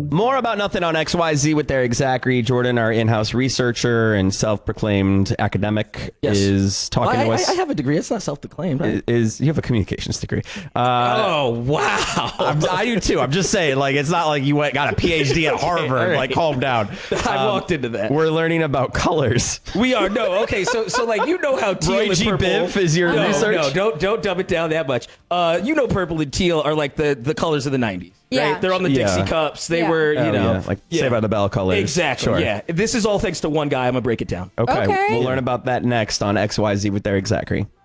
More about nothing on XYZ with Eric Zachary. Jordan, our in-house researcher and self-proclaimed academic, is talking to us. I have a degree. It's not self-proclaimed. Right? You have a communications degree. Oh, wow. I do too. I'm just saying, like, it's not like you got a PhD at Harvard. Right. Like, calm down. I walked into that. We're learning about colors. We are. No, okay. So like, you know how teal Roy and G. purple. Biv is your research? No, don't dumb it down that much. You know, purple and teal are like the colors of the 90s. Yeah. Right? They're on the Dixie cups. They were, you Oh, know. yeah. Like Saved by the Bell colors. Exactly, Sure. yeah. This is all thanks to one guy. I'm going to break it down. Okay. Okay. We'll learn about that next on XYZ with Eric Zachary.